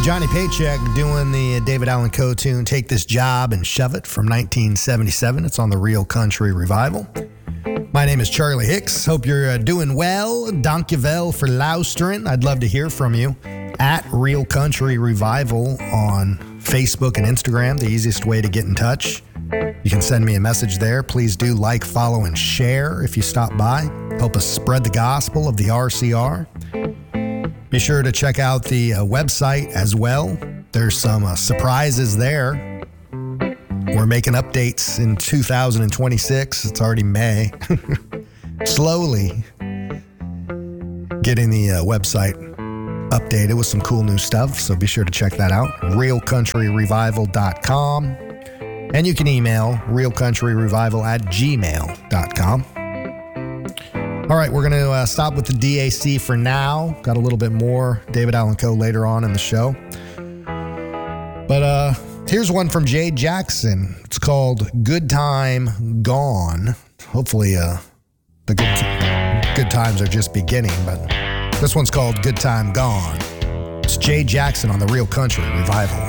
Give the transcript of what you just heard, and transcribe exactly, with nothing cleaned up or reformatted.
Johnny Paycheck doing the David Allan Coe tune, Take This Job and Shove It from nineteen seventy-seven. It's on the Real Country Revival. My name is Charlie Hicks. Hope you're uh, doing well. Dankjewel for luisteren. I'd love to hear from you at Real Country Revival on Facebook and Instagram, the easiest way to get in touch. You can send me a message there. Please do like, follow, and share if you stop by. Help us spread the gospel of the R C R. Be sure to check out the uh, website as well. There's some uh, surprises there. We're making updates in two thousand twenty-six. It's already May. Slowly getting the uh, website updated with some cool new stuff. So be sure to check that out. real country revival dot com. And you can email real country revival at gmail dot com. All right, we're going to uh, stop with the D A C for now. Got a little bit more David Allan Coe later on in the show. But uh, here's one from Jay Jackson. It's called Good Time Gone. Hopefully uh, the good, t- good times are just beginning, but this one's called Good Time Gone. It's Jay Jackson on the Real Country Revival.